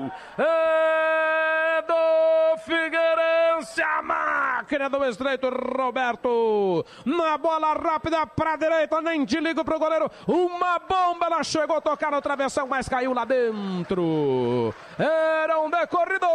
É do Figueirense, a máquina do estreito, Roberto. Na bola rápida pra direita, nem te ligo pro goleiro. Uma bomba, ela chegou a tocar no travessão, mas caiu lá dentro. Eram decorridos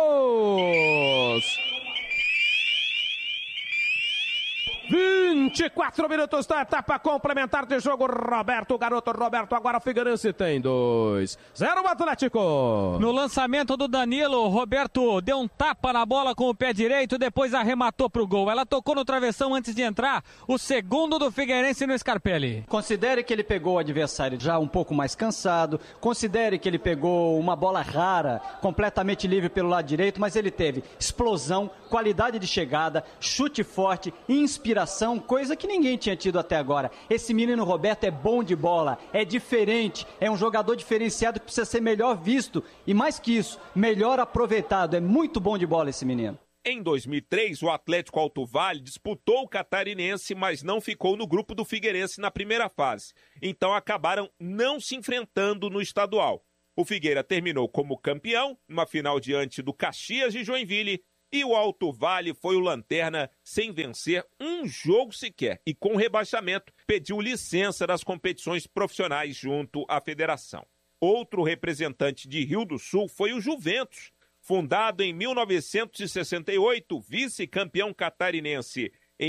24 minutos da etapa complementar de jogo. Roberto, garoto Roberto, agora o Figueirense tem 2-0 o Atlético. No lançamento do Danilo, Roberto deu um tapa na bola com o pé direito, depois arrematou pro gol. Ela tocou no travessão antes de entrar, o segundo do Figueirense no Scarpelli. Considere que ele pegou o adversário já um pouco mais cansado, considere que ele pegou uma bola rara, completamente livre pelo lado direito, mas ele teve explosão, qualidade de chegada, chute forte, inspiração, coisa que ninguém tinha tido até agora. Esse menino Roberto é bom de bola, é diferente, é um jogador diferenciado que precisa ser melhor visto e, mais que isso, melhor aproveitado. É muito bom de bola esse menino. Em 2003, o Atlético Alto Vale disputou o Catarinense, mas não ficou no grupo do Figueirense na primeira fase. Então acabaram não se enfrentando no estadual. O Figueira terminou como campeão, numa final diante do Caxias de Joinville, e o Alto Vale foi o lanterna sem vencer um jogo sequer e com rebaixamento pediu licença das competições profissionais junto à federação. Outro representante de Rio do Sul foi o Juventus, fundado em 1968, vice-campeão catarinense em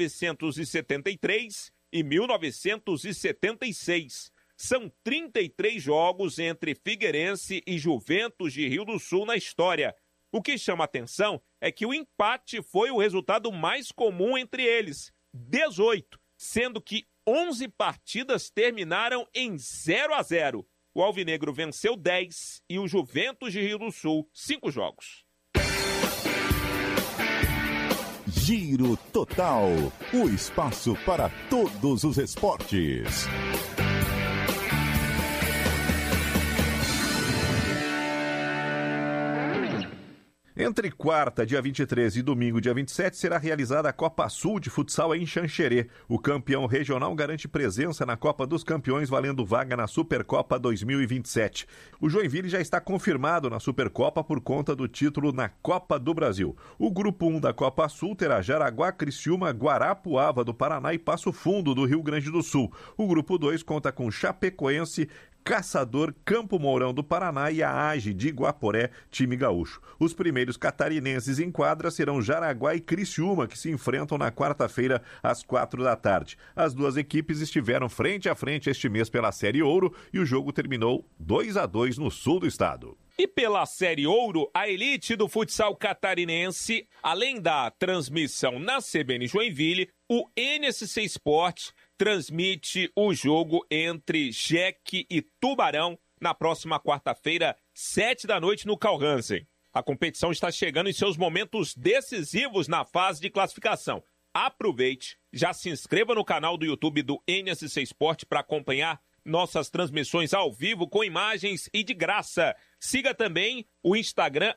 1973 e 1976. São 33 jogos entre Figueirense e Juventus de Rio do Sul na história. O que chama atenção é que o empate foi o resultado mais comum entre eles, 18, sendo que 11 partidas terminaram em 0-0. O Alvinegro venceu 10 e o Juventus de Rio do Sul 5 jogos. Giro Total, o espaço para todos os esportes. Entre quarta, dia 23 e domingo, dia 27, será realizada a Copa Sul de Futsal em Xanxerê. O campeão regional garante presença na Copa dos Campeões, valendo vaga na Supercopa 2027. O Joinville já está confirmado na Supercopa por conta do título na Copa do Brasil. O Grupo 1 da Copa Sul terá Jaraguá, Criciúma, Guarapuava do Paraná e Passo Fundo do Rio Grande do Sul. O Grupo 2 conta com Chapecoense, Caçador, Campo Mourão do Paraná e a AGE de Guaporé, time gaúcho. Os primeiros catarinenses em quadra serão Jaraguá e Criciúma, que se enfrentam na quarta-feira às 16h. As duas equipes estiveram frente a frente este mês pela Série Ouro e o jogo terminou 2-2 no sul do estado. E pela Série Ouro, a elite do futsal catarinense, além da transmissão na CBN Joinville, o NSC Sport transmite o jogo entre Jeque e Tubarão na próxima quarta-feira, 19h, no Carl Hansen. A competição está chegando em seus momentos decisivos na fase de classificação. Aproveite, já se inscreva no canal do YouTube do NSC Sport para acompanhar nossas transmissões ao vivo com imagens e de graça. Siga também o Instagram,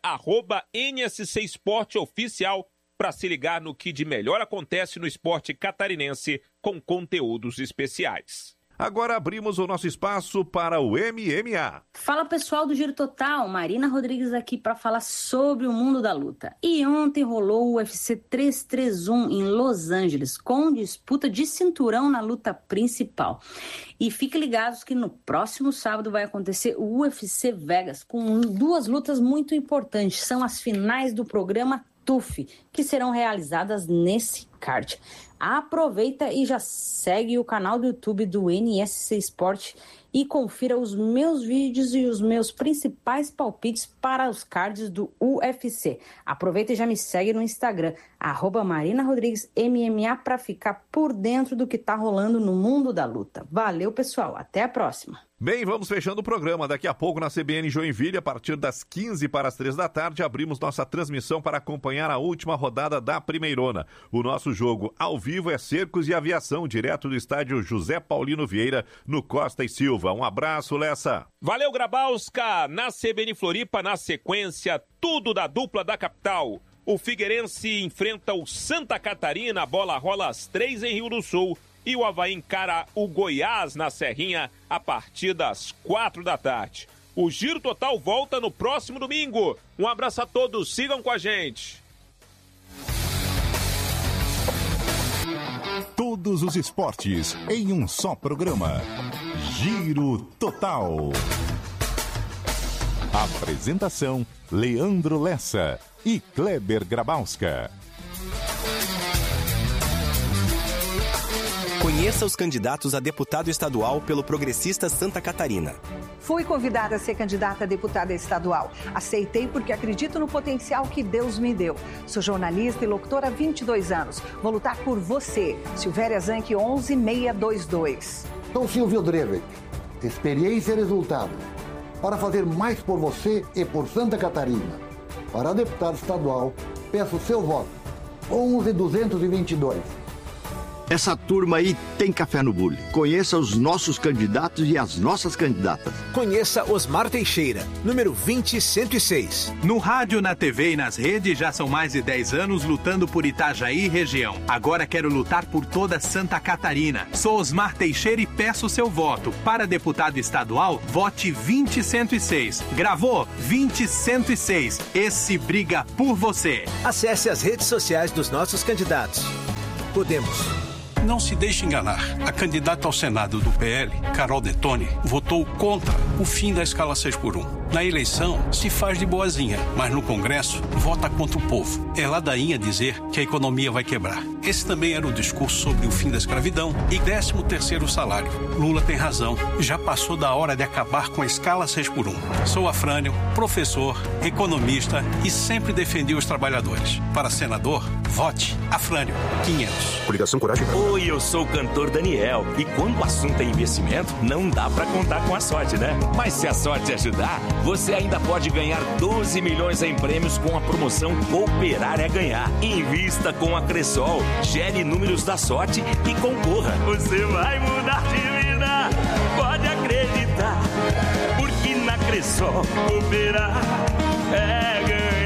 @NSC Sport Oficial, para se ligar no que de melhor acontece no esporte catarinense com conteúdos especiais. Agora abrimos o nosso espaço para o MMA. Fala pessoal do Giro Total, Marina Rodrigues aqui para falar sobre o mundo da luta. E ontem rolou o UFC 331 em Los Angeles, com disputa de cinturão na luta principal. E fiquem ligados que no próximo sábado vai acontecer o UFC Vegas, com duas lutas muito importantes. São as finais do programa TUF, que serão realizadas nesse card. Aproveita e já segue o canal do YouTube do NSC Sport e confira os meus vídeos e os meus principais palpites para os cards do UFC. Aproveita e já me segue no Instagram, @MarinaRodriguesMMA, para ficar por dentro do que tá rolando no mundo da luta. Valeu, pessoal. Até a próxima. Bem, vamos fechando o programa. Daqui a pouco na CBN Joinville, a partir das 15 para as 3 da tarde, abrimos nossa transmissão para acompanhar a última rodada da Primeirona. O nosso jogo ao vivo é Cercos e Aviação, direto do estádio José Paulino Vieira, no Costa e Silva. Um abraço, Lessa. Valeu, Grabowska. Na CBN Floripa, na sequência, tudo da dupla da capital. O Figueirense enfrenta o Santa Catarina, a bola rola às 3 em Rio do Sul. E o Avaí encara o Goiás na Serrinha a partir das 4 da tarde. O Giro Total volta no próximo domingo. Um abraço a todos, sigam com a gente. Todos os esportes em um só programa. Giro Total. Apresentação: Leandro Lessa e Kleber Grabowska. Conheça os candidatos a deputado estadual pelo Progressista Santa Catarina. Fui convidada a ser candidata a deputada estadual. Aceitei porque acredito no potencial que Deus me deu. Sou jornalista e locutora há 22 anos. Vou lutar por você. Silvéria Zanck 11622. Sou Silvio Drevet. Experiência e resultado. Para fazer mais por você e por Santa Catarina. Para deputado estadual, peço seu voto. 11222. Essa turma aí tem café no bule. Conheça os nossos candidatos e as nossas candidatas. Conheça Osmar Teixeira, número 20106. No rádio, na TV e nas redes já são mais de 10 anos lutando por Itajaí e região. Agora quero lutar por toda Santa Catarina. Sou Osmar Teixeira e peço seu voto. Para deputado estadual, vote 20106. Gravou? 20106. Esse briga por você. Acesse as redes sociais dos nossos candidatos. Podemos. Não se deixe enganar. A candidata ao Senado do PL, Carol Detoni, votou contra o fim da escala 6x1. Na eleição, se faz de boazinha, mas no Congresso, vota contra o povo. É ladainha dizer que a economia vai quebrar. Esse também era o discurso sobre o fim da escravidão e 13º salário. Lula tem razão. Já passou da hora de acabar com a escala 6x1. Sou Afrânio, professor, economista e sempre defendi os trabalhadores. Para senador, vote Afrânio 500. Coligação Coragem. Oi, eu sou o cantor Daniel. E quando o assunto é investimento, não dá pra contar com a sorte, né? Mas se a sorte ajudar, você ainda pode ganhar 12 milhões em prêmios com a promoção Cooperar é Ganhar. Invista com a Cressol, gere números da sorte e concorra. Você vai mudar de vida, pode acreditar, porque na Cressol Cooperar é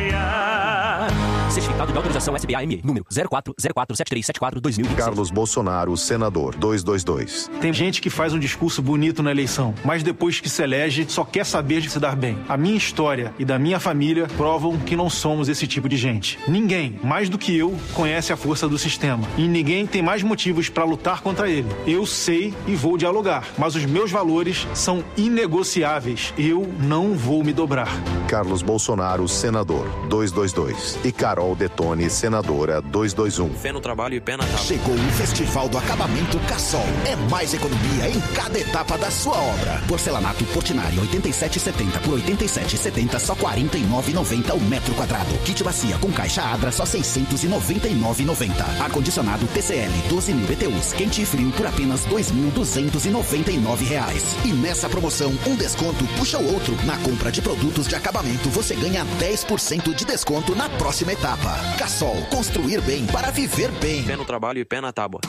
ganhar. Certificado de autorização SBA-ME, número 04047374-2026. Carlos Bolsonaro, senador, 222. Tem gente que faz um discurso bonito na eleição, mas depois que se elege, só quer saber de se dar bem. A minha história e da minha família provam que não somos esse tipo de gente. Ninguém, mais do que eu, conhece a força do sistema. E ninguém tem mais motivos para lutar contra ele. Eu sei e vou dialogar, mas os meus valores são inegociáveis. Eu não vou me dobrar. Carlos Bolsonaro, senador, 222. E Carol Detoni, senadora, 221. Fé no trabalho e pé na tábua. Chegou o Festival do Acabamento Cassol. É mais economia em cada etapa da sua obra. Porcelanato Portinari 87,70 por 87,70, só R$ 49,90 o metro quadrado. Kit bacia com caixa Adra, só R$ 699,90. Ar-condicionado TCL 12.000 BTUs, quente e frio por apenas R$ 2.299. E nessa promoção, um desconto puxa o outro. Na compra de produtos de acabamento, você ganha 10% de desconto na próxima etapa. Cassol, construir bem para viver bem. Pé no trabalho e pé na tábua.